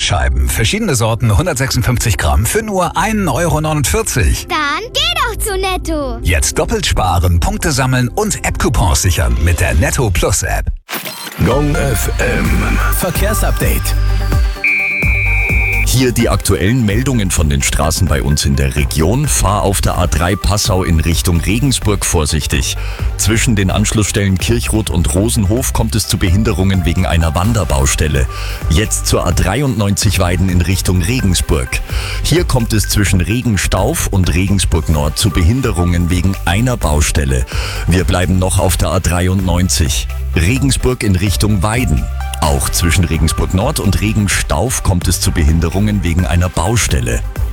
Brotscheiben. Verschiedene Sorten, 156 Gramm für nur 1,49 €. Dann geh doch zu Netto. Jetzt doppelt sparen, Punkte sammeln und App-Coupons sichern mit der Netto Plus App. Gong FM Verkehrsupdate. Hier die aktuellen Meldungen von den Straßen bei uns in der Region. Fahr auf der A3 Passau in Richtung Regensburg vorsichtig. Zwischen den Anschlussstellen Kirchroth und Rosenhof kommt es zu Behinderungen wegen einer Wanderbaustelle. Jetzt zur A93 Weiden in Richtung Regensburg. Hier kommt es zwischen Regenstauf und Regensburg Nord zu Behinderungen wegen einer Baustelle. Wir bleiben noch auf der A93. Regensburg in Richtung Weiden. Auch zwischen Regensburg Nord und Regenstauf kommt es zu Behinderungen wegen einer Baustelle.